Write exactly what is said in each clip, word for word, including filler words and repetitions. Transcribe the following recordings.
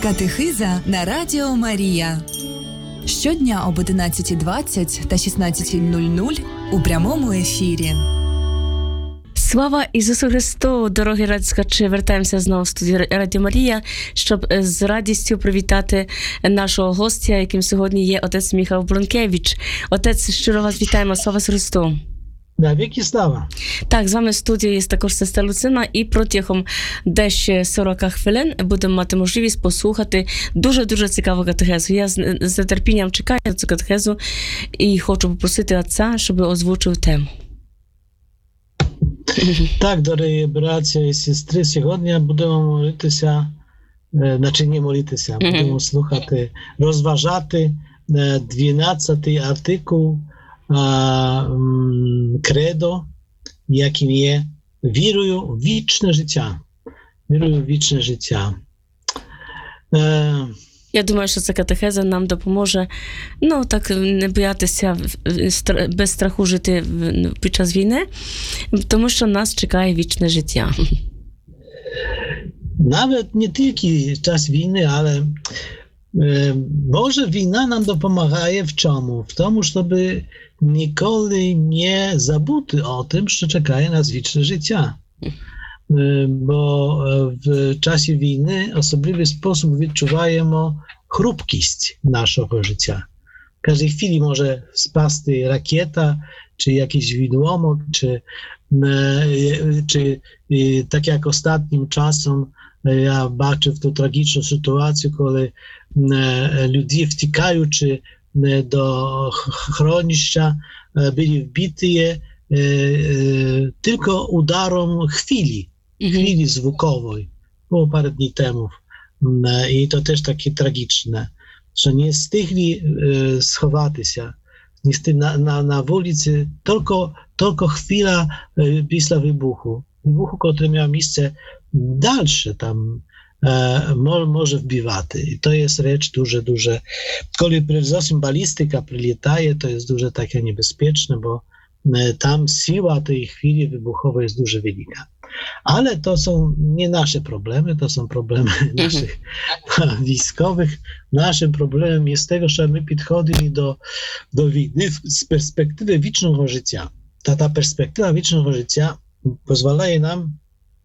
Катехиза на Радіо Марія. Щодня об одинадцятій двадцять та шістнадцятій нуль нуль у прямому ефірі. Слава Ісусу Христу, дорогі радіослухачі! Вертаємося знову в студію Радіо Марія, щоб з радістю привітати нашого гостя, яким сьогодні є отець Міхал Брункевич. Отець, щиро вас вітаємо, слава Христу! На віки слава. Так, з вами в студії є також сестра Луцина, і протягом десь сорок хвилин будемо мати можливість послухати дуже-дуже цікаву катехезу. Я з, з нетерпінням чекаю на цю катехезу і хочу попросити отця, щоб озвучив тему. Так, дорогі браття і сестри, сьогодні будемо молитися, значить не молитися, будемо слухати, розважати дванадцятий артикул кредо, яким є «Вірую в вічне життя». Вірую в вічне життя. Я думаю, що ця катехеза нам допоможе, ну, так, не боятися без страху жити під час війни, тому що нас чекає вічне життя. Навіть не тільки час війни, але може війна нам допомагає в чому? В тому, щоб ніколи не забути о tym, що чекає нас вічне життя. Бо в часі війни особливий спосіб відчуваємо хрупкість нашого життя. В кожній хвилі може спасти ракета, чи якийсь відломок, чи, чи так як останнім часом я бачив ту трагічну ситуацію, коли люди, втікаючи до хронища, byli wbici tylko udarem chwili, chwili zvukowej. Było parę dni temu. I to też takie tragiczne, że nie stygli schować się. Na, na, na ulicy tylko, tylko chwila pisla wybuchu. Wybuchu, który miał miejsce dalsze tam, może wbiwaty. I to jest rzecz duże, duże. Kiedy przede balistyka przyletaje, to jest duże takie niebezpieczne, bo tam siła tej chwili wybuchowej jest dużo wielka. Ale to są nie nasze problemy, to są problemy naszych wojskowych. Naszym problemem jest tego, że my podchodzimy do, do wojny z perspektywy wiecznego życia. Ta, ta perspektywa wiecznego życia pozwala nam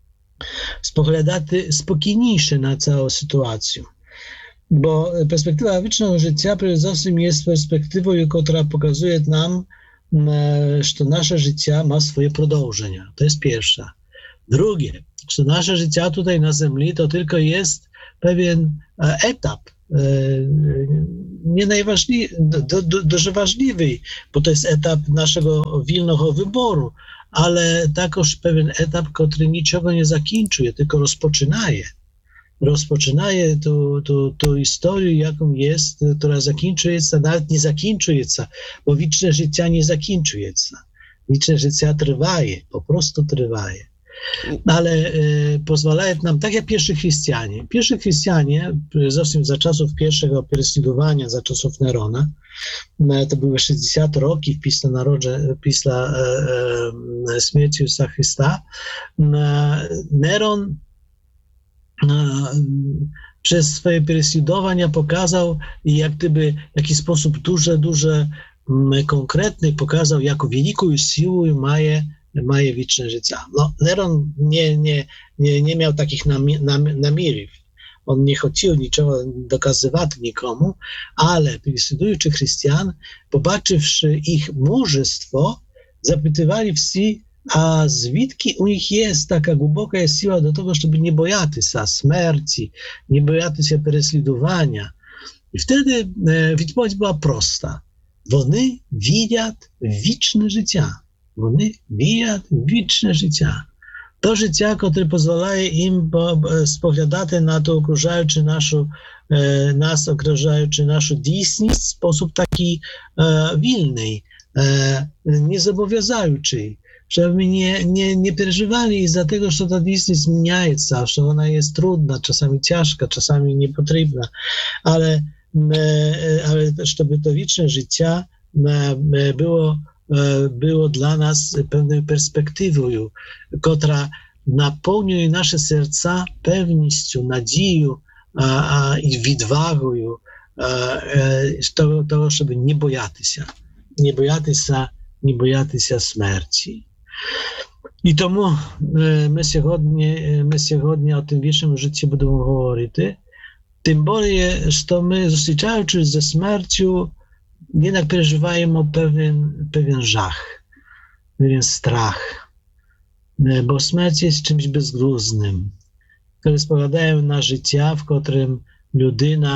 spoglądać spokojniejsze na całą sytuację. Bo perspektywa wiecznego życia przede wszystkim jest perspektywą, która pokazuje nam, że nasze życie ma swoje продовження. To jest pierwsza. Drugie, że nasze życie tutaj na ziemi to tylko jest pewien etap, nie najważniejszy, дуже важливий, bo to jest etap naszego wolnego wyboru, ale також pewien etap, który niczego nie zakończuje, tylko rozpoczynaje. Rozpoczynaje tą, tą, tą historię, jaką jest, która zakończuje się, nawet nie zakończuje się, bo wieczne życie nie zakończuje się. Wieczne życie trwaje, po prostu trwaje. Ale e, pozwalają nam, tak jak pierwsi chrześcijanie. Pierwsi chrześcijanie, zresztą za czasów pierwszego prześladowania, za czasów Nerona, to były sześćdziesiąt roki pісля narodzenia, pісля e, e, śmierci Jezusa Chrysta, Neron przez swoje prześladowania pokazał i jak gdyby w jakiś sposób duże, duże, konkretny pokazał, jaką wielką siłę ma Maje wieczne życie. No, Neron nie, nie, nie, nie miał takich namierów. On nie chciał niczego dokazywać nikomu, ale prześladujący chrześcijan, popatrzywszy ich mężestwo, zapytywali wsi, a zwідки u nich jest taka głęboka siła do tego, żeby nie bojać się śmierci, nie bojać się prześladowania. I wtedy e, odpowiedź była prosta. Вони widzą wieczne życie. Вони widzą wieczne życie. To życie, które pozwala im spoglądać na to okrużający naszą, e, nas okrużający naszą działalność w sposób taki e, wolny, e, niezobowiązujący. Żeby nie, nie, nie przeżywali z-za tego, że ta działalność zmienia się, że ona jest trudna, czasami ciężka, czasami niepotrzebna, ale, e, ale żeby to wieczne życie e, było było dla nas pewną perspektywą, która napełniuje nasze serca pewnością, nadzieją, а, а, і відвагою того, того, щоб не боятися, не боятися, не боятися смерті. І тому ми сьогодні, ми сьогодні о тим вічному житті будемо говорити. Тим більше, що ми, зустрічаючись зі смертю, jednak переживаємо pewien, pewien żach, pewien strach, bo śmierć jest czymś bezgruznym, który spoglądają na życie, w którym ludyna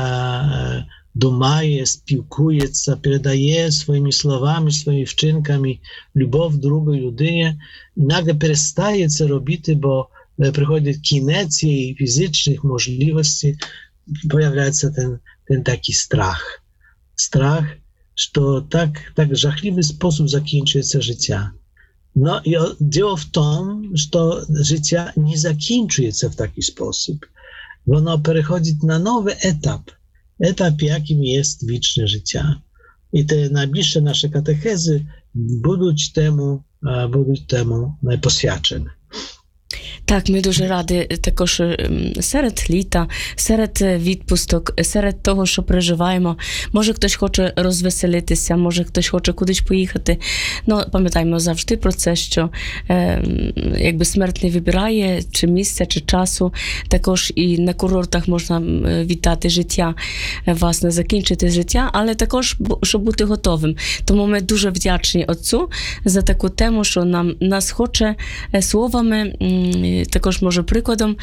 e, dumaje, spiłkuje, передає swoimi słowami, swoimi wczynkami любов другої людині, і nagle перестає це робити, бо приходить кінець її фізичних можливостей, появляється ten, ten taki strach. Strach, że tak, tak żachliwy sposób zakończyć życie. No i dzieło w tym, że życie nie zakończuje się w taki sposób. Ono przechodzi na nowy etap. Etap, jakim jest wieczne życie. I te najbliższe nasze katechezy będą temu, będą temu poświadczone. Так, ми дуже раді також серед літа, серед відпусток, серед того, що переживаємо. Може, хтось хоче розвеселитися, може, хтось хоче кудись поїхати. Ну, пам'ятаємо завжди про це, що е, якби смерть не вибирає чи місця, чи часу. Також і на курортах можна вітати життя, власне, закінчити життя, але також, щоб бути готовим. Тому ми дуже вдячні Отцу за таку тему, що нам нас хоче словами, також, може, прикладом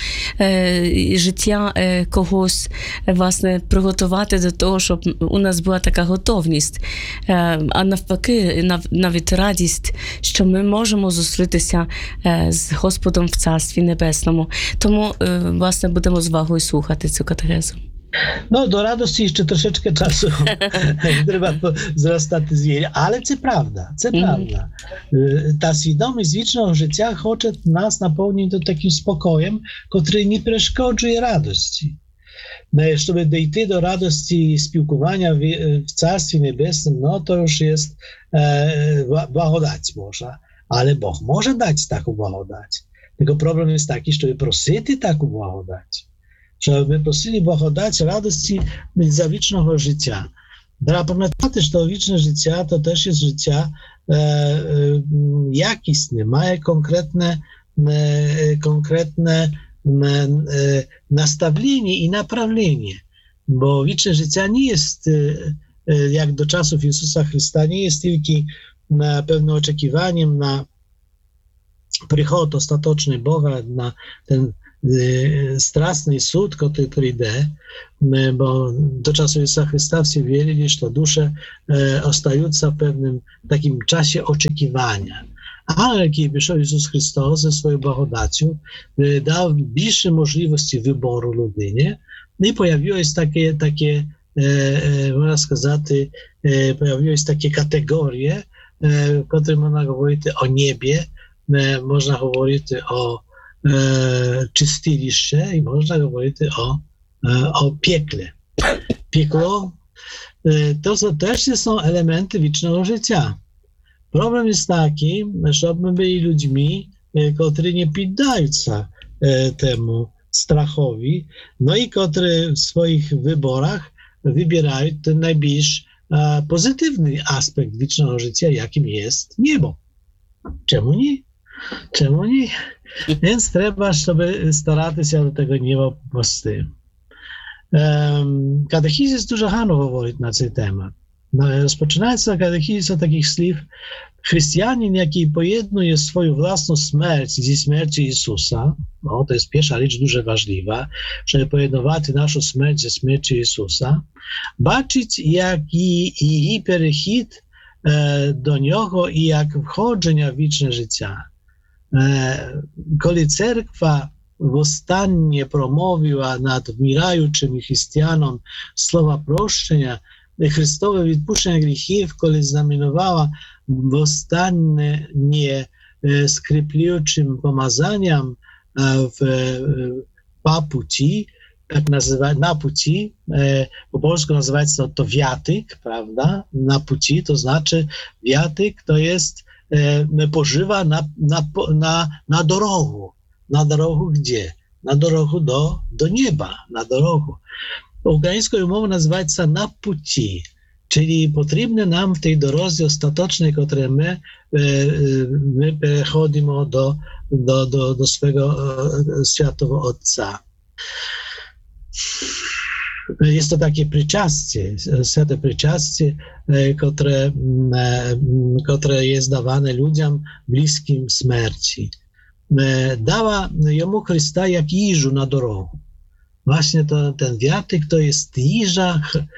е, життя е, когось, власне, приготувати до того, щоб у нас була така готовність, е, а навпаки, нав, навіть радість, що ми можемо зустрітися е, з Господом в Царстві Небесному. Тому, е, власне, будемо з увагою слухати цю катехезу. No, do radości jeszcze troszeczkę czasu trzeba wzrastać z jej, ale to prawda, to mm. prawda. Ta świadomość wiecznego życia chce nas napełnić do takim spokojem, który nie przeszkadzuje radości. Żeby dojść do radości spілкування w, w Carstwie Niebesnym, no to już jest e, blagodać może, ale Bóg może dać taką blagodać. Tylko problem jest taki, żeby prosić taką blagodać. Żeby prosili błagodać radości za wiecznego życia. Trzeba pamiętać, że wieczne życie to też jest życie e, e, jakistne, ma konkretne, e, konkretne e, nastawienie i naprawienie. Bo wieczne życie nie jest, e, jak do czasów Jezusa Chrysta, nie jest tylko na pewnym oczekiwaniem na przychód ostateczny Boga, na ten straszny sąd, który przyjdzie, bo do czasu Jezusa Chrysta wszyscy wierzyli, że dusze zostają w pewnym takim czasie oczekiwania. Ale kiedy przyszedł Jezus Chrystus ze swoją błagodacją, dał większe możliwości wyboru ludynie, i pojawiły się takie, takie można сказати, pojawiły się takie kategorie, w których można mówić o niebie, można mówić o czystiliście i można mówić o, o piekle. Piekło to są, też są elementy wiecznego życia. Problem jest taki, żeby byli ludźmi, którzy nie poddają się temu strachowi, no i którzy w swoich wyborach wybierają ten najbliższy pozytywny aspekt wiecznego życia, jakim jest niebo. Czemu nie? Czemu nie? Więc trzeba, żeby starać się do tego nieba po prostu. Um, katechizis dużo Hanu mówi na ten temat. No, rozpoczynając katechizis od takich słów, chrześcijanin, jaki pojednuje swoją własną śmierć ze śmiercią Jezusa, no, to jest pierwsza rzecz dużo ważliwa, żeby pojednować naszą śmierć ze śmiercią Jezusa, baczyć jak i, i, i перехід e, do Niego i jak wchodzenia w wieczne życie. Kiedy cerkwa ostatnio promowiła nad umierającymi chrześcijanom słowa proszczenia, Chrystowe odpuszczenie grzechów, kiedy znamienowała ostatnie skrypliuczym pomazaniem w papuci, tak nazywa, na puci, po polsku nazywa się to wiatyk, prawda? Na puci, to znaczy wiatyk to jest pożywa na, na, na, na dorogu. Na dorogu gdzie? на дорогу до, до неба, на дорогу. Українською мовою називається «на путі». Czyli potrzebne nam w tej drodze ostatecznej, której my, my przechodzimy do, do, do, do swego Świętego Ojca. Jest to takie przyczastie, święte przyczastie, które, które jest dawane ludziom bliskim śmierci. Dała jemu Chrysta jak jeżu na drogę. Właśnie to, ten wiatyk to jest jeża,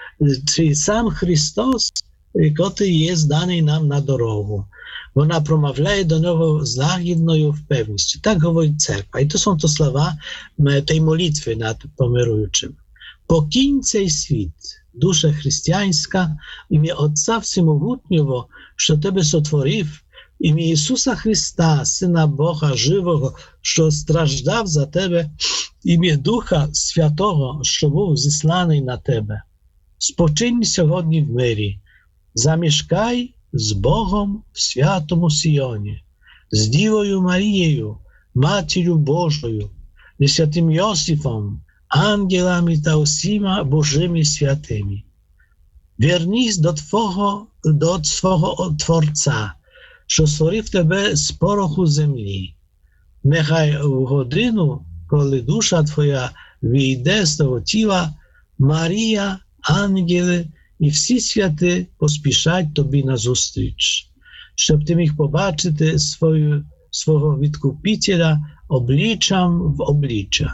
czyli sam Chrystus, który jest dany nam na drogę. Ona przemawia do niego z łagodną pewnością. Tak mówi cerkwa. I to są to słowa tej modlitwy nad pomirującym. Покинь цей світ, душа християнська, ім'я Отця Всемогутнього, що тебе сотворив, ім'я Ісуса Христа, Сина Бога Живого, що страждав за тебе, ім'я Духа Святого, що був зісланий на тебе. Спочинь сьогодні в мирі, замішкай з Богом в святому Сіоні, з Дівою Марією, Матір'ю Божою, зі святим Йосифом, ангелами та усіма Божими святими. Вернись до Твого, до свого Творця, що створив тебе з пороху землі. Нехай у годину, коли душа твоя війде з того тіла, Марія, ангели і всі святи поспішать тобі назустріч, щоб ти міг побачити свою, свого відкупителя обличчям в обличчя.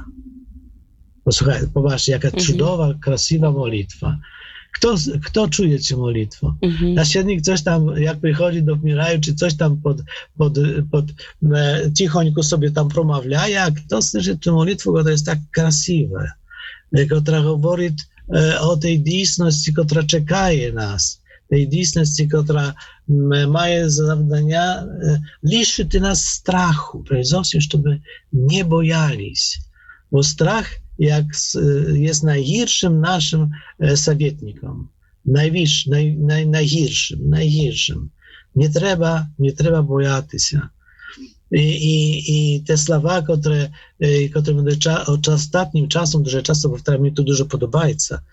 Posłuchaj, popatrzcie, jaka mm-hmm. cudowa, krasiwa modlitwa. Kto, kto czuje tę modlitwę? Mm-hmm. Naświadnik coś tam, jak przychodzi do umieraju, czy coś tam pod, pod, pod e, cichonько sobie tam przemawia, a kto słyszy tę modlitwę, która jest tak krasiwa, która mówi e, o tej dійсності, która czeka nas, tej dійсності, która ma zadania e, liczyć nas strachu, przede wszystkim, żeby nie bojались. Bo strach jak jest najgorszym naszym sowietnikiem, najwyższym, naj, naj, najgorszym, najgorszym. Nie trzeba, nie trzeba bojać się. I, i, i te słowa, które, które będę cza, od ostatnim czasem, dużo czasu powtarzam, mi to dużo podoba,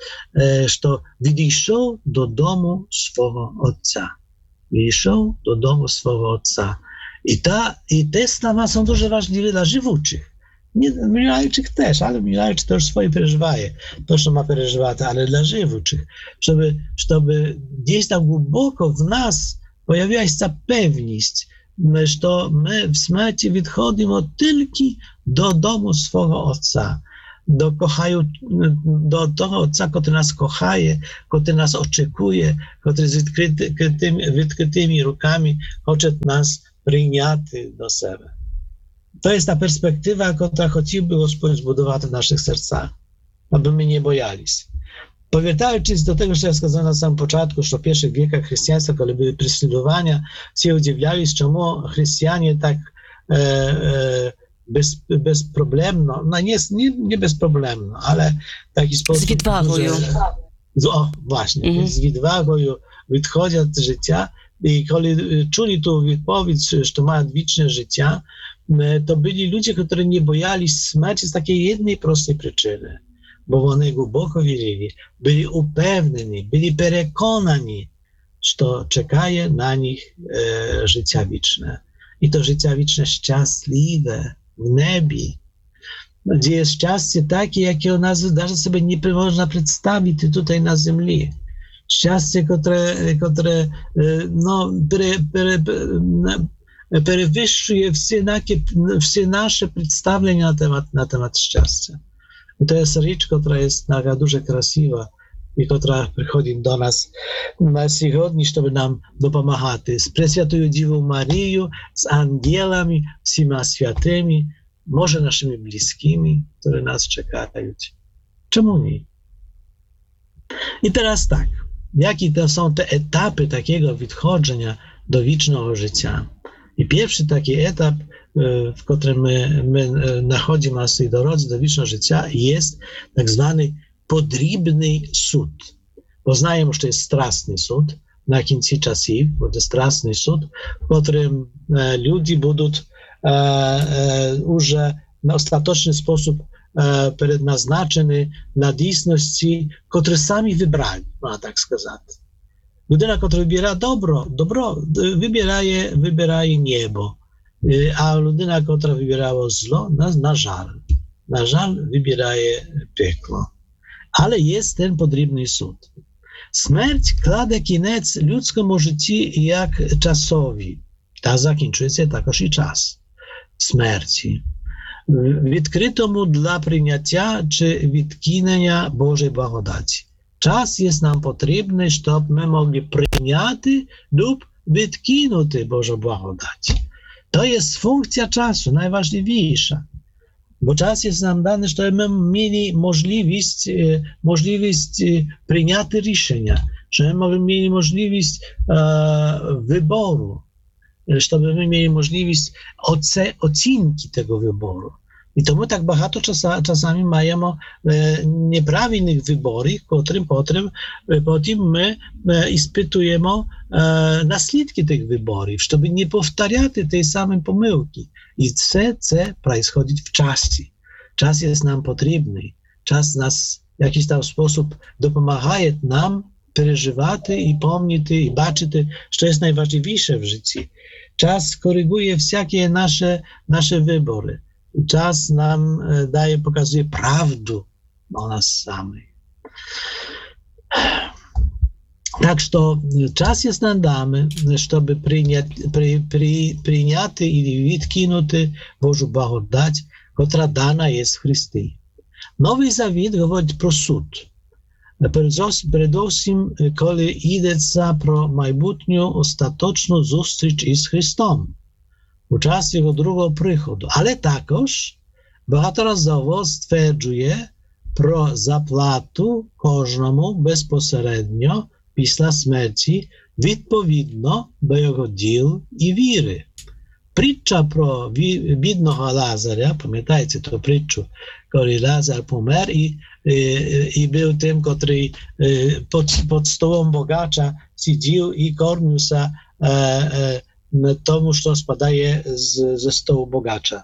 że wyszedł do domu swego Ojca. Wyszedł do domu swego Ojca. I, ta, I te słowa są дуже ważne dla żywych. Nie, Milajczyk też, ale Milajczyk też swoje przeżywaje, to, co ma przeżywać, ale dla żywuчих, żeby, żeby gdzieś tam głęboko w nas pojawiła się ta pewność, że my w śmierci wychodzimy tylko do domu swego Ojca, do, kochaju, do tego Ojca, który nas kochaje, który nas oczekuje, który z odkrytymi, odkrytymi rukami chce nas przyjąć do siebie. To jest ta perspektywa, która chciałby Gospodь zbudować w naszych sercach, aby my nie bojались. Powracając do tego, co ja сказав na samym początku, że w pierwszych wiekach chrześcijaństwa, kiedy były prześladowania, wszyscy udziwiali, czemu chrześcijanie tak e, e, bez, bezproblemno, no nie, nie, nie bezproblemno, ale w taki sposób... Z odwagą. O, właśnie, mm-hmm. z odwagą wychodzą z życia i kiedy czuli tu wypowiedź, że mają wieczne życie, to byli ludzie, którzy nie bojali śmierci z takiej jednej prostej przyczyny, bo oni głęboko wierzyli, byli upewnieni, byli przekonani, że czekaje na nich e, życie wieczne. I to życie wieczne szczęśliwe w niebie, gdzie jest szczęście takie, jakie u nas nawet sobie nie można przedstawić tutaj na ziemi. Szczęście, które, które no, pre, pre, przewyższuje wszystkie nasze przedstawienia na temat, na temat szczęścia. I to jest rzecz, która jest taka дуже krasiwa i która przychodzi do nas na сьогодні, żeby nam dopomagać. Z Preswiatую Dziewą Maryją, z angielami, всіма świętymi, może naszymi bliskimi, które nas czekają. Czemu nie? I teraz tak, jakie to są te etapy takiego wychodzenia do wiecznego życia? I pierwszy taki etap, w którym my, my nachodzimy na swojej drodze do wiecznego życia, jest tak zwany podribny sąd. Poznajemy, że to jest straszny sąd na końcu czasów, bo to jest straszny sąd, w którym ludzie będą już на остаточний спосіб е, предназначені для дійсності, котрі самі вибрали, можна так сказати. Людина, яка вибирає добро, добро вибирає, вибирає небо, а людина, яка вибирає зло, на, на жаль, на жаль, вибирає пекло. Але є ten потрібний суд. Смерть кладе кінець людському житті як часові, та закінчується також і час смерті, відкритому для прийняття чи відкинення Божої благодаті. Час є нам потрібний, щоб ми могли прийняти лub відкинути Божу благодать. To jest funkcja czasu, najważniejsza. Bo czas jest nam dany, żeby my mieli możliwość, możliwość przyjęcia решения, żeby my mieli możliwość e, wyboru, żeby my mieli możliwość oce, ocenki tego wyboru. I to my tak багато czasa, czasami маємо e, nieprawidłowych wyborów, którym potem, potem my e, ispytujemy e, naslідки tych wyborów, żeby nie powtarzać tej samej pomyłki. I все це происходит в часі. Час jest nam potrzebny. Czas nas w jakiś tam sposób допомагає nam переживати і пам'ятати, і бачити, що є найважливіше в житті. Час коригує всякі наші, наші вибори. Czas nam daje, pokazuje prawdę o nas samych. Tak, что час jest nam dany, żeby przyjąć, przy, przy, przyjąć i відкинути Божу благодать, która dana jest w Chrysті. Nowy Zawit mówi pro sud. Передовсім, коли йдеться про майбутню остаточну зустріч із Христом у час його другого приходу. Але також багаторазово стверджує про заплату кожному безпосередньо після смерті відповідно до його діл і віри. Притча про бідного Лазаря, пам'ятаєте ту притчу, коли Лазар помер і, і, і був тим, котрий під, під столом богача сидів і кормився е, е, тому, що спадає з, ze stołu bogacza.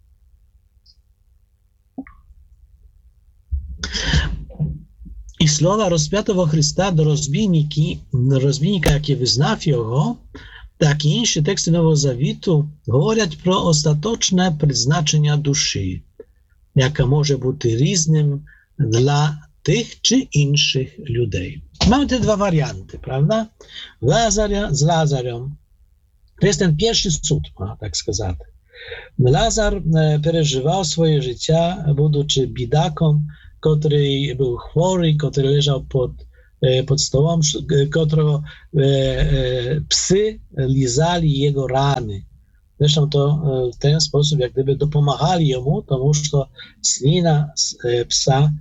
І слова розп'ятого Христа до розбійника, який визнав його, так і інші тексти Нового Завіту говорять про остаточне призначення душі, яке може бути різним для тих чи інших людей. Mamy te dwa warianty, prawda? Lazarя z Lazarem. To jest ten pierwszy cud, tak сказати. Lazar przeżywał swoje życie, будучи biedaką, który był chory, który leżał pod, pod stołem, którego psy lizali jego rany. Zresztą to w ten sposób jak gdyby dopomagali jemu, тому що слина psa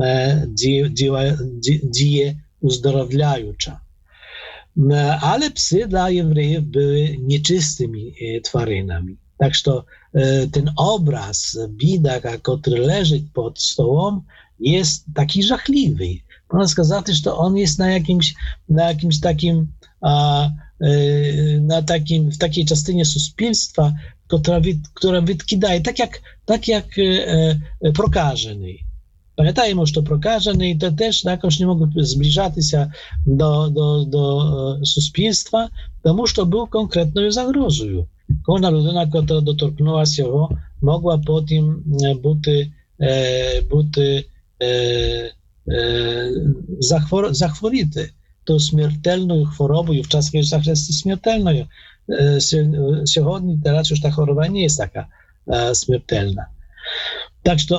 dzieje uzdrowiająca. Ale psy dla Jewryjów były nieczystymi twarynami. Tak, że ten obraz biedaka, który leży pod stołem, jest taki żachliwy. Można сказати, że on jest na jakimś, na jakimś takim, a, na takim, w takiej частиnie суспільства, która, która відкидає, tak jak, tak jak e, prokażeny. Pamiętajmy, że prokażeni to też jakoś nie mogły zbliżać się do, do, do суспільства, тому що był konkretną zagrozą. Każda ludyna, która dotknęła się go, mogła potem być, e, być e, e, zachwor, zachwority. To śmiertelną chorobą, i w czasach Jezusa jest śmiertelną. E, Сьогодні, teraz już ta choroba nie jest taka e, śmiertelna. Tak, że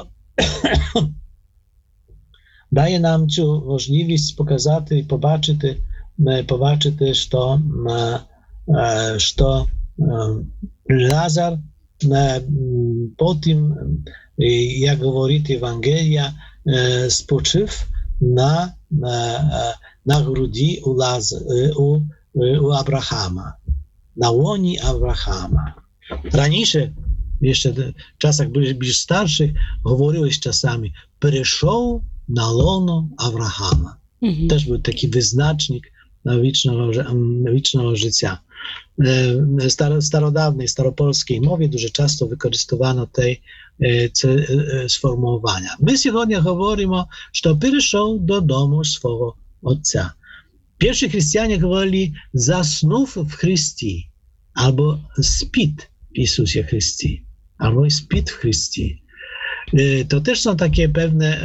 daje nam цю можливість показати і побачити, побачити, що, що Лазар потім, як говорить Євангелія, спочив на, на груді у, Лаз, у, у Авраама, на łoni Авраама. Раніше, jeszcze w czasach bliż starszych, говорилось czasami, перейшов na łono Abrahama. Mhm. Też był taki wyznacznik wiecznego, wiecznego życia. W starodawnej, staropolskiej mowie dużo często wykorzystywano tej, sformułowania. My сьогодні говоримо, що перейшов до дому свого Отця. Pierwsi chrześcijanie говорили заснув в Христі, або спить в Ісусі Христі, або спить в Христі. To też są takie pewne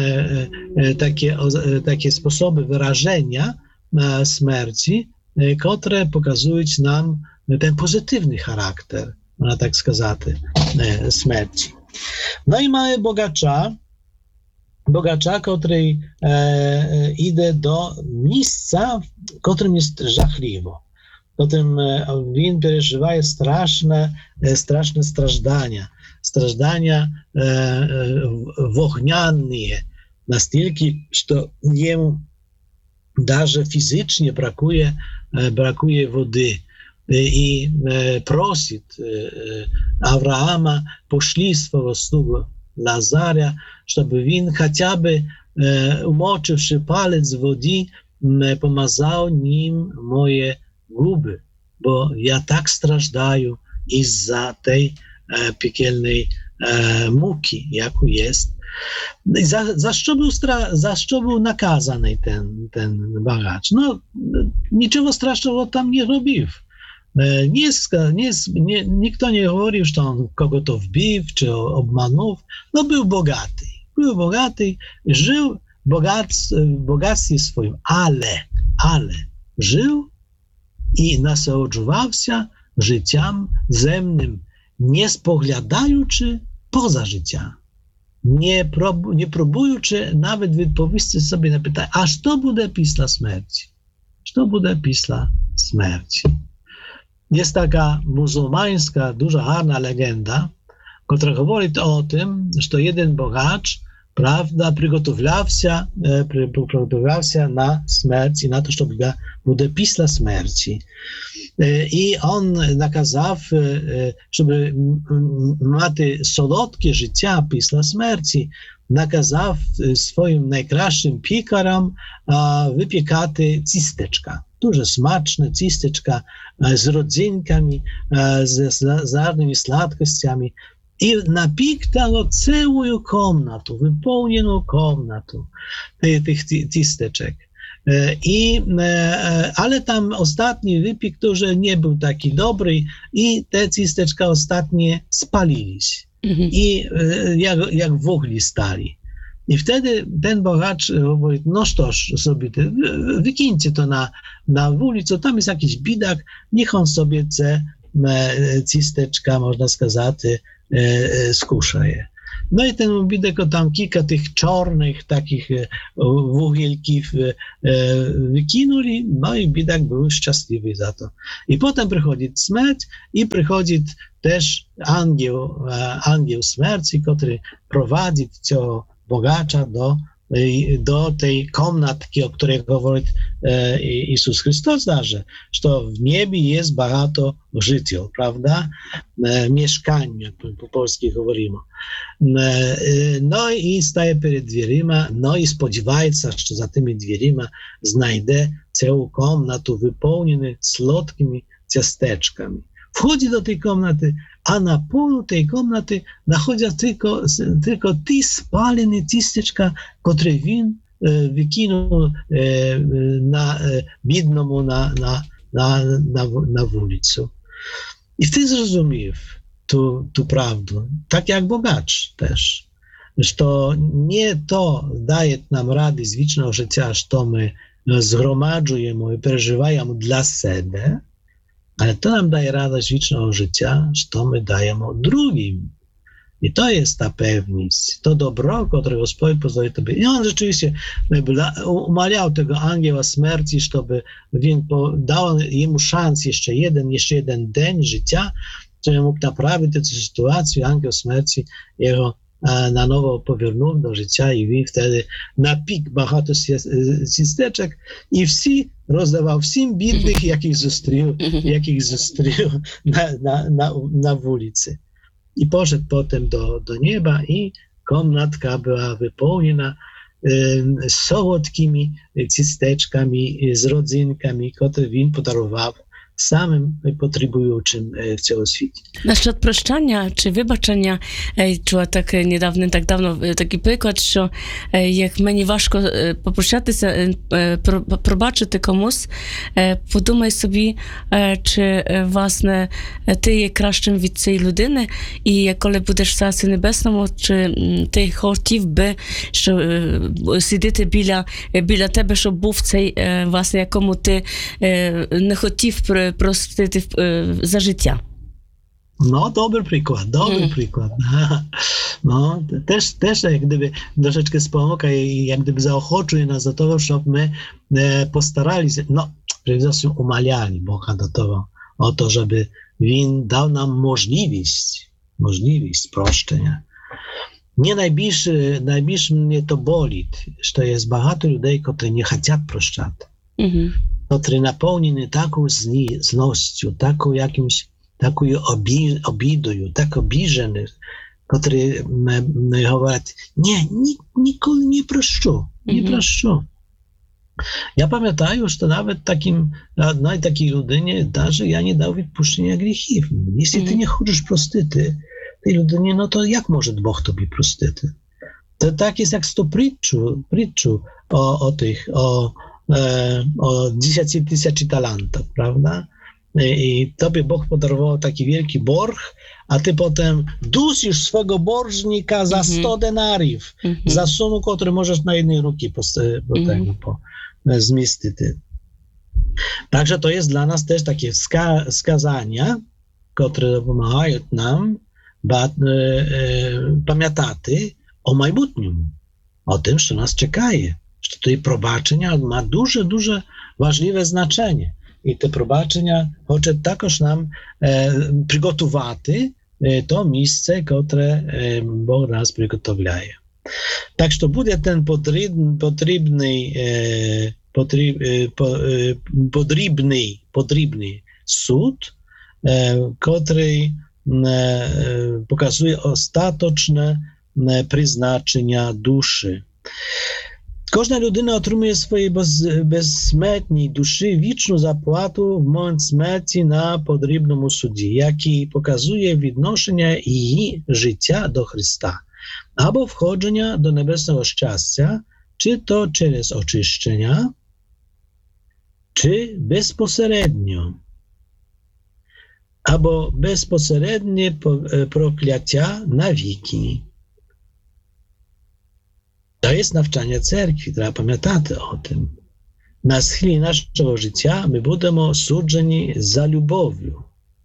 takie, takie sposoby wyrażenia śmierci, które pokazują nam ten pozytywny charakter, można tak сказать, śmierci. No i mamy bogacza, bogacza, który e, idzie do miejsca, w którym jest żachliwo, w którym on przeżywa straszne, straszne strażdania, strażdania e, e, wogniane, настільки, że jemu даже fizycznie brakuje, e, brakuje wody. I e, prosi e, Abrahama, poszli swego sługę Lazarza, żeby on chociażby e, umoczywszy palec w wodzie, e, pomazał nim moje guby, bo ja tak strażdaję iz-za tej e, piekielnej e, muki, jaką jest. Za, za, co był stra, za co był nakazany ten, ten bogacz? No, niczego strasznego tam nie robił. Nie, nie, nie, nikt nie mówił, że on kogo to wbił, czy obmanął. No był bogaty. Był bogaty, żył bogac, w bogactwie swoim, ale, ale żył i nasłuchiwał się życiem zemnym, nie spoglądający poza życia. Nie, prób, nie próbujący nawet wypowiedzieć sobie na pytanie, a co będzie pisla śmierci? Co będzie pisla śmierci? Jest taka muzułmańska, duża harna legenda, która mówi o tym, że jeden bogacz, prawda, przygotowywał się, przygotowywał się na śmierć i na to, żeby będzie pisla śmierci. I on nakazał, żeby mieć słodkie życie pisla śmierci, nakazał swoim najkraszym piekarom wypiekać cisteczka. Duże smaczne cisteczka z rodzynkami, z, z, z różnymi słodkościami. I napiekło całą komnatę, wypełnioną komnatę tych, tych cisteczek. I, ale tam ostatni wypiek to, że nie był taki dobry i te cisteczka ostatnie spalili się. Mhm. I jak, jak w ogóle stali. I wtedy ten bogacz mówi, no cóż sobie, ty, wykińcie to na, na ulicę, tam jest jakiś bidak, niech on sobie te cisteczka, można сказать, skusza je. No i ten bidek tam kilka tych czarnych takich wągielków wykinuli, no i bidak był szczęśliwy za to. I potem przychodzi śmierć i przychodzi też angieł, angieł śmierci, który prowadzi tego bogacza do, do tej komnatki, o której mówi e, Jezus Chrystus, że w niebie jest bardzo życia, prawda? E, mieszkań, jak po, po polsku mówimy. E, no i staje przed drzwiami, no i spodziewa się, że za tymi drzwiami znajdzie całą komnatę wypełnioną słodkimi ciasteczkami. Wchodzi do tej komnaty, a na polu tej komnaty nachodzą tylko, tylko te spalone cisteczka, które on e, wykinął e, na e, biednemu na, na, na, na, na ulicy. I wtedy zrozumiał tu, tu prawdę, tak jak bogacz też, że to nie to daje nam radość wiecznego życia, że my zgromadzujemy i przeżywamy dla siebie, ale to nam daje radość wiecznego życia, że to my dajemy drugim. I to jest ta pewność, to dobro, które Gospodź pozwoli tobie. I on rzeczywiście umawiał tego anioła śmierci, żeby on dał jemu szansę jeszcze jeden, jeszcze jeden dzień życia, żeby mógł naprawić tę sytuację. Anioł śmierci jego na nowo powiernuł do życia i on wtedy napik багато cisteczek i wsi rozdawał wszystkim biednych, jakich zostawił, jakich zostawił na, na, na, na ulicy. I poszedł potem do, do nieba i komnatka była wypełniona y, słodkimi cisteczkami, z rodzynkami, które on podarował самим потребуючим в цьому світі. Насчет прощання чи вибачення, чула так недавно, так давно такий приклад, що як мені важко попрощатися, пробачити комусь, подумай собі, чи, власне, ти є кращим від цієї людини, і коли будеш в Царстві Небесному, чи ти хотів би, що сидіти біля, біля тебе, щоб був цей, власне, якому ти не хотів простити за життя. No, dobry przykład, dobry mm. przykład. No, też, też jak gdyby troszeczkę wspomaga i jak gdyby zaochoczuje nas do tego, żebyśmy postarali się, no, przede wszystkim umaliali Boga do tego, o to, żeby On dał nam możliwość, możliwość proszczenia. Nie najbliższy, najbliższy mnie to boli, że jest bardzo ludzi, którzy nie chcą proszczać. Mm-hmm. Którzy napełnieni taką złością, taką jakimś taką obi, obidą, tak obiżeni, którzy mówią, nie, nikogo nie proszczą, nie mm-hmm. proszczą. Ja pamiętam, że nawet takim, no, takiej ludynie, даже ja nie dał odpuszczenia grzechów. Jeśli mm-hmm. ty nie chcesz prostyty, tej ludynie, no to jak może Bóg tobie prostyty? To tak jest jak z tą prитчу, prитчу o, o tych, o, e, o dziesięciu tysięcy talentów, prawda? I tobie Bóg podarował taki wielki borg, a ty potem dusisz swego borżnika za mm-hmm. sto denariów, mm-hmm. za sumę, którą możesz na jednej ruki po, po mm-hmm. tego, po, zmieścić. Także to jest dla nas też takie wska, wskazania, które pomagają nam ba, e, e, pamiętać o майбутньому, o tym, co nas czeka, że tutaj probaczenia ma duże, duże ważliwe znaczenie. I te probaczenia chce також nam e, przygotować e, to miejsce, które e, Bóg nas przygotowuje. Tak, że będzie ten potrzebny, potrzebny, e, potrzeb, e, po, e, potrzebny, potrzebny sąd, e, który e, pokazuje ostateczne e, przeznaczenia duszy. Każda ludyna otrzymuje swojej bez, bezsmętnej duszy wieczną zapłatę w moment śmierci na potrzebnym sudzie, jaki pokazuje odnoszenie jej życia do Chrysta, albo wchodzenia do niebesnego szczęścia, czy to przez oczyszczenia, czy bezpośrednio, albo bezpośrednie prokляття na wieki. To jest nauczanie cerkwi, trzeba pamiętać o tym. Na chwili naszego życia my będziemy sudzeni za lubowią.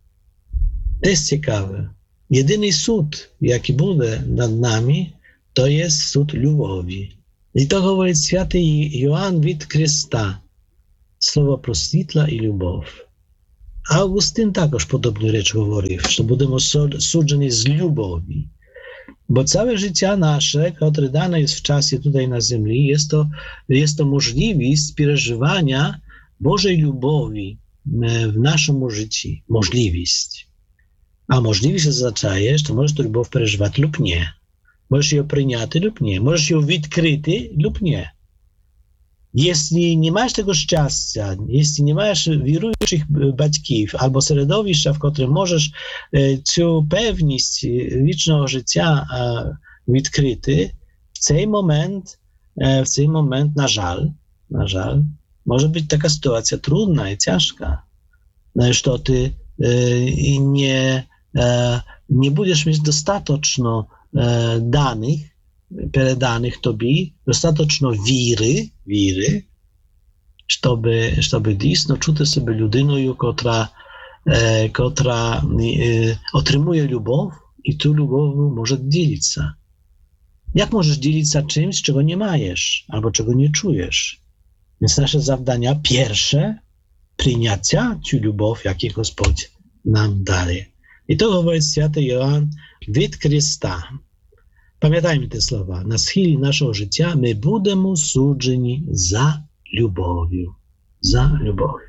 To jest ciekawe. Jedyny sąd, jaki będzie nad nami, to jest sąd lubowi. I to mówi święty Jan від Chrysta. Słowo prostitla i lubow. Augustyn також podobną rzecz mówił, że będziemy sudzeni z lubowi. Bo całe życie nasze, które dane jest w czasie tutaj na ziemi, jest to, jest to możliwość przeżywania Bożej lubowi w naszym życiu. Możliwość. A możliwość oznacza, że możesz tę lubow przeżywać lub nie. Możesz ją przyjąć lub nie. Możesz ją odkryć lub nie. Jeśli nie masz tego szczęścia, jeśli nie masz wierujących батьків albo środowiska, w którym możesz tę pewność wiecznego życia odkryć, w ten moment, w ten moment, na żal, na żal, może być taka sytuacja trudna i ciężka, że ty nie, nie będziesz mieć dostatecznie danych, переданих тобі, достатньо віри, віри, щоб, щоб дійсно чути себе людиною, котра, е, котра е, отримує любов, і ту любов може ділитися. Як можеш ділитися чимось, czego nie маєш, albo czego nie czujesz? Więc nasze завдання pierwsze, przyjęcia tę любов, jaką Господь nam daje. I to mówi święty Jan від Chrysta. Pamiętajmy te słowa. Na schili naszego życia my będziemy sudzeni za lubowią. Za lubowią.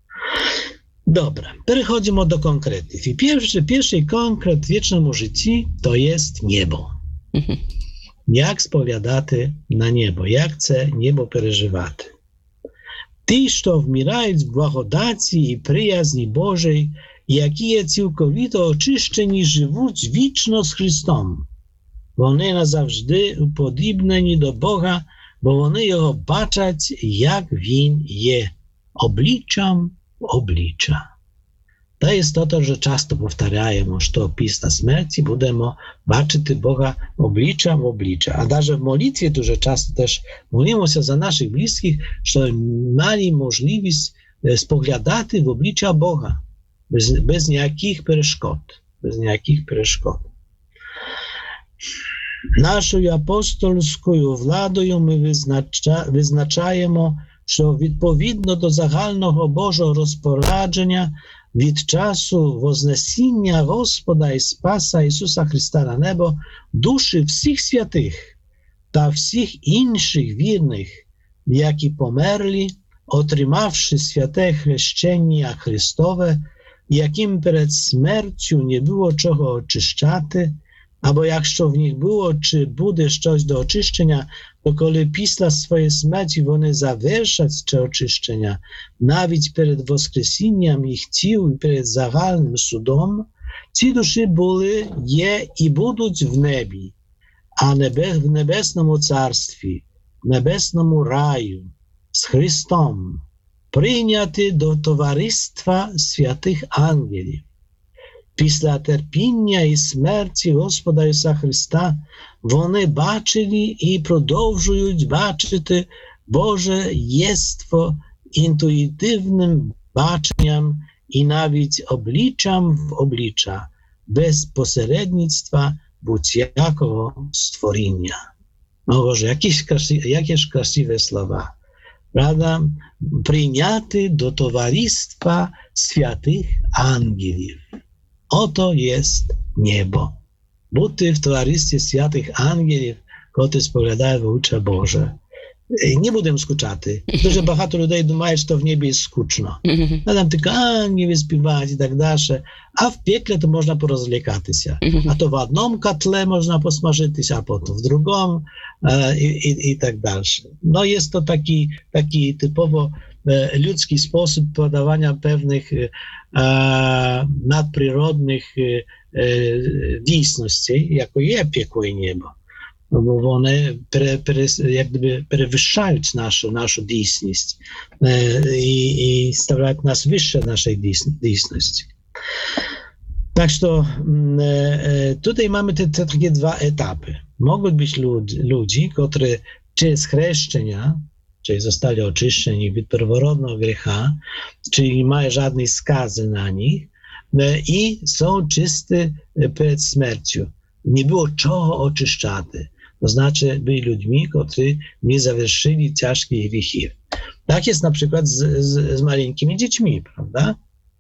Dobra, przechodzimy do konkretów. I pierwszy, pierwszy konkret w wiecznym życiu to jest niebo. Mhm. Jak spowiadaty na niebo? Jak chce niebo przeżywać? Ті, що вмирають в благодаті і приязні Божій, які є цілковито очищені, живуть вічно з Христом. Вони назавжди уподібнені до Бога, бо вони Його бачать, як Він є, обличчям в обличчя. To jest to, to, że często powtarzamy, że pісля śmierci będziemy baczyć Boga oblicza w oblicza. A даже w modlitwie dużo często też modlimy się za naszych bliskich, że mieli możliwość spoglądać w oblicza Boga, bez, bez jakich przeszkód, bez jakich przeszkód. Naszою apostolською владою ми визнача, визначаємо, що відповідно до загального Божого розпорядження від часу вознесіння Господа і Спаса Ісуса Христа на небо, душі всіх святих та всіх інших вірних, які померли, отримавши святе хрещення Христове, яким перед смертю не було чого очищати, або якщо в них було чи буде щось до очищення, то коли після своєї смерті вони завершать це очищення, навіть перед воскресінням їх тіл і перед загальним судом, ці душі були, є і будуть в небі, а небе, в небесному царстві, в небесному раю, з Христом, прийняті до товариства святих ангелів. Після терпіння і смерті Господа Ісуса Христа вони бачили і продовжують бачити Боже єство інтуїтивним баченням і навіть обличчям в обличчя, без посередництва будь-якого створіння. Ну, Боже, які ж красиві, які ж красиві слова. Правда? Прийняти до товариства святих ангелів. Oto jest niebo. Бути в товаристві святих ангелів, котрі споглядають в обличчя Боже. Не будемо скучати. Дуже багато людей думають, що в небі скучно. А там тільки ангели співають і так далі. А в пеклі то можна порозлікатися. А то в одному котле можна посмажитися, а потім в другому і, і, і так далі. Ну, є то такий, такий типово ludzki sposób podawania pewnych e, nadprzyrodnych e, dійсностей, jako je piekło i niebo. Bo one pre, pre, jak gdyby przewyższają naszą, naszą dійсність e, i, i stawiają nas wyższe naszej dійсності. Tak, że e, tutaj mamy te, te takie dwa etapy. Mogą być lud, ludzi, którzy przez chrzeszczenia, czyli zostali oczyszczeni od pierworodnego grzecha, czyli nie mają żadnej skazy na nich i są czysty przed śmiercią. Nie było czego oczyszczać. To znaczy byli ludźmi, którzy nie zaвершили ciężkich grzechów. Tak jest na przykład z, z, z maleńkimi dziećmi, prawda?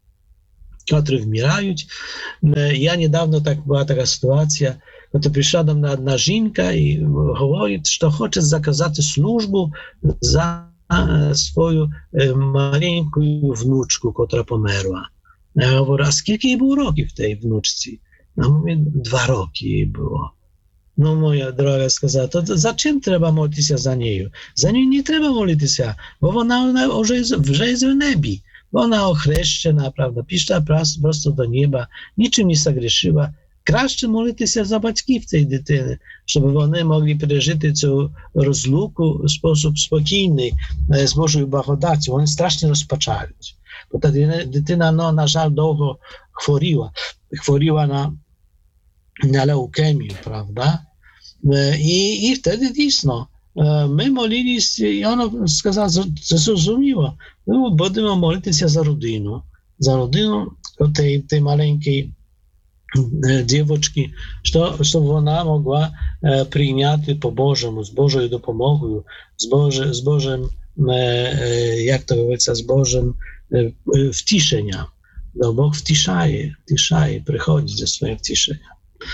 Które wmierają. Ja niedawno tak była taka sytuacja, to przyszła do mnie jedna żinka i mówi, że chce zakazać służbę za swoją maleńką wnuczkę, która pomerła. Ja mówię, a skільки jej było roków w tej wnuczce? Ja mówię, dwa roki jej było. No moja droga сказала, to za czym trzeba modlić się za nią? Za nią nie trzeba modlić się, bo ona, ona już jest, już jest w niebie. Bo ona ochreszczona, prawda, piszła prosto do nieba, niczym nie zagrzeszyła. Краще молитися за батьків цієї дитини, щоб вони могли пережити цю розлуку в спосіб спокійний, з Божою благодаттю. Вони страшно розпачають. Бо та дитина, ну, на жаль, довго хворіла. Хворіла на, на леукемію, правда? І, і вtedy дійсно ми молились, і вона сказала, зрозуміло, ми будемо молитися за родину. За родину tej, tej maleńkiej dziewczynki, żeby ona mogła przyjąć po Bożemu, z Bożą dopomogą, z, Boże, z Bożym, jak to mówić, z Bożym wciszenia. No, Bóg wtiszaje, wtiszaje, przychodzi ze swojego wciszenia.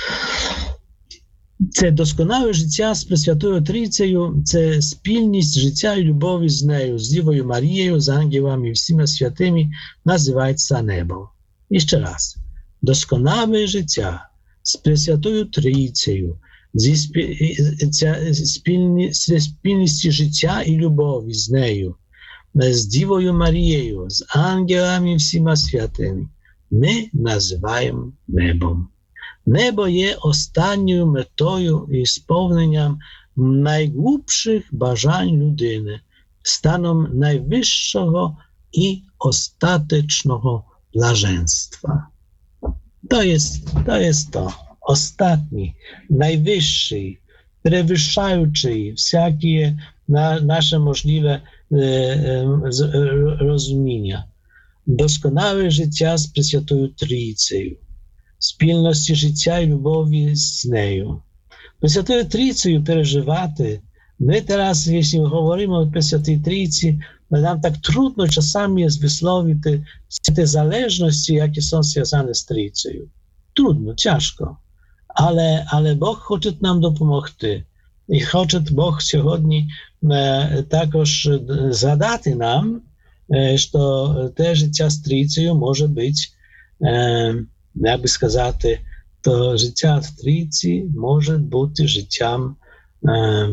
Це досконале життя з Пресвятою Трійцею, це спільність життя і любові з нею, з Дівою Марією, з ангелами і всіма святими, називається небо. І ще раз. Досконале життя з Пресвятою Трійцею, зі спільністю життя і любові з нею, з Дівою Марією, з ангелами всіма святими, ми називаємо небом. Небо є останньою метою і сповненням найглибших бажань людини, станом найвищого і остаточного блаженства. To jest, to jest to. Ostatni, najwyższy, przewyższający wszelkie na, nasze możliwe e, e, rozumienia. Doskonałe życia z Prесвятою Трійцею, спільності життя і любові з нею. Пресвятою Трійцею переживати. My teraz, jeśli mówimy o Prесвятій Трійці, nam tak trudno czasami jest wysłowić te, te zależności, jakie są związane z Trójcą. Trudno, ciężko, ale, ale Bóg chce nam dopomóc. I chce Bóg сьогодні e, також zadać nam, e, że te życie z Trójcą może być, e, jakby сказать, to życie w Trójcy może być życiem, e,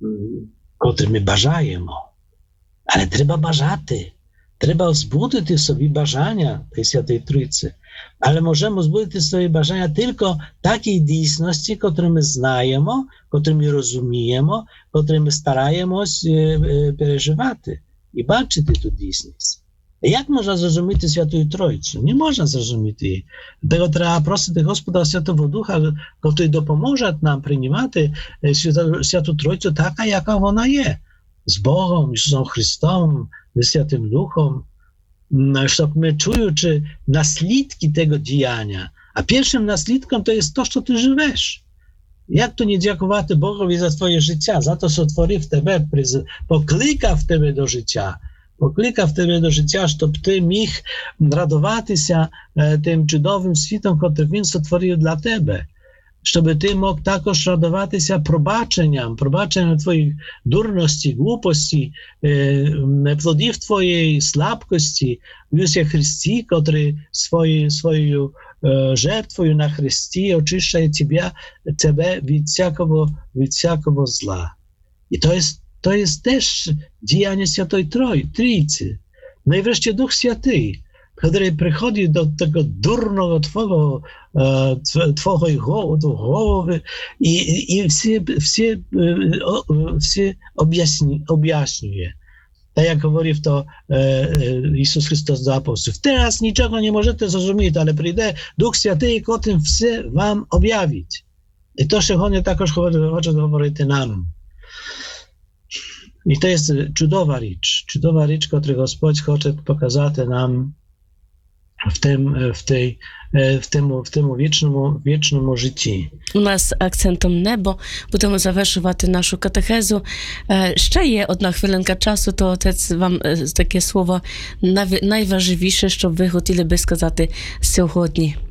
którym my бажаємо. Але треба бажати, треба збудити собі бажання tej Святої Трійці. Але можемо збудити собі бажання тільки такій дійсності, котрі ми знаємо, котрі ми розуміємо, котрі ми стараємось переживати і бачити ту дійсність. Як можна зрозуміти Святую Тройцю? Не можна зрозуміти її. Того треба просити Господа Святого Духа, який допоможе нам приймати Святу Тройцю така, яка вона є. Z Bogiem, Jezusem Chrystusem, ze Świętym Duchem, żeby my czujący naslidki tego działania, a pierwszym naslidkiem to jest to, co ty żyjesz. Jak to nie dziękować Bogowi za twoje życie, za to, co stworzył w tebe, poklika w tebe do życia, poklika w tebe do życia, żeby ty mógł radować się tym cudowym światem, który Він stworzył dla tebe. Żeby ty mógł також радуватися пробаченням, пробаченням твоїх дурності, глупості, е, плодів твоєї слабкості в Ісусі Христі, котрий своєю, своєю е, жертвою на Христі очищає тебе, тебе від всякого, від всякого зла. І то є, то є теж діяння Святої Трой, Трійці. Найврeszcie Дух Святий, który przychodzi do tego durnego twojego, twojego głowy i, i все, все, все objaśni, objaśniuje. Tak jak mówił to Jezus Chrystus do apostołów. Teraz niczego nie możecie zrozumieć, ale przyjdzie Duch Święty i o tym все wam objawić. I to Szychonie також хоче говорити nam. I to jest cudowa rzecz, cudowa rzecz, którą Господь chce pokazać nam w tym, w tej, w temu, w temu wiecznому, wiecznому житті. У нас акцентом небо. Будемо завершувати нашу катехезу. Ще є одна хвилинка часу, то отець вам таке слово найважливіше, що ви хотіли би сказати сьогодні.